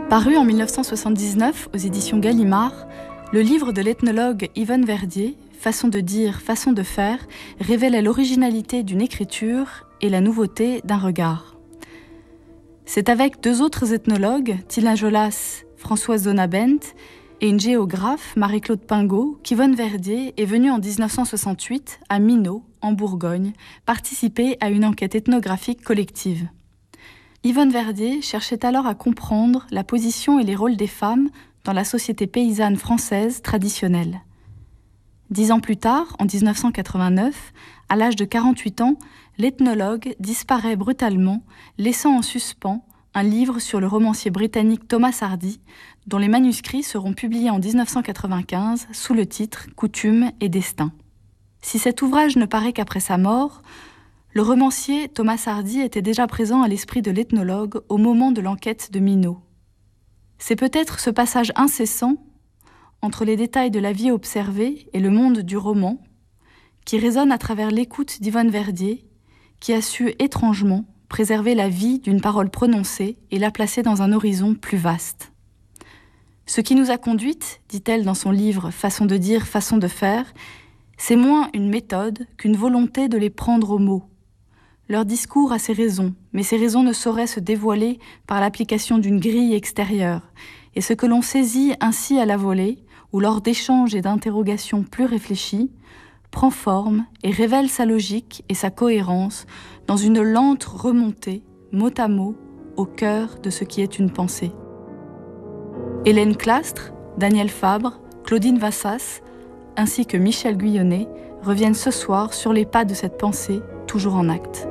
Paru en 1979 aux éditions Gallimard, le livre de l'ethnologue Yvonne Verdier, Façon de dire, façon de faire, révélait l'originalité d'une écriture et la nouveauté d'un regard. C'est avec deux autres ethnologues, Tilla Jolas, Françoise Donabent, et une géographe, Marie-Claude Pingot, qu'Yvonne Verdier est venue en 1968 à Minot, en Bourgogne, participer à une enquête ethnographique collective. Yvonne Verdier cherchait alors à comprendre la position et les rôles des femmes dans la société paysanne française traditionnelle. 10 ans plus tard, en 1989, à l'âge de 48 ans, l'ethnologue disparaît brutalement, laissant en suspens un livre sur le romancier britannique Thomas Hardy, dont les manuscrits seront publiés en 1995 sous le titre « Coutumes et destin ». Si cet ouvrage ne paraît qu'après sa mort, le romancier Thomas Hardy était déjà présent à l'esprit de l'ethnologue au moment de l'enquête de Minot. C'est peut-être ce passage incessant entre les détails de la vie observée et le monde du roman qui résonne à travers l'écoute d'Yvonne Verdier, qui a su étrangement préserver la vie d'une parole prononcée et la placer dans un horizon plus vaste. Ce qui nous a conduites, dit-elle dans son livre « Façon de dire, façon de faire », c'est moins une méthode qu'une volonté de les prendre au mot. Leur discours a ses raisons, mais ces raisons ne sauraient se dévoiler par l'application d'une grille extérieure, et ce que l'on saisit ainsi à la volée, ou lors d'échanges et d'interrogations plus réfléchis, prend forme et révèle sa logique et sa cohérence dans une lente remontée, mot à mot, au cœur de ce qui est une pensée. Hélène Clastre, Daniel Fabre, Claudine Vassas, ainsi que Michel Guyonnet reviennent ce soir sur les pas de cette pensée toujours en acte.